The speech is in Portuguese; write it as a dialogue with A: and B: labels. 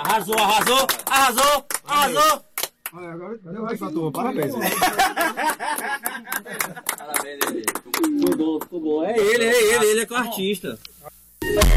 A: Arrasou, arrasou, arrasou, arrasou.
B: Olha, agora deu essa turma, parabéns.
A: Parabéns, ele. Ficou bom, ficou bom. É ele que é o artista.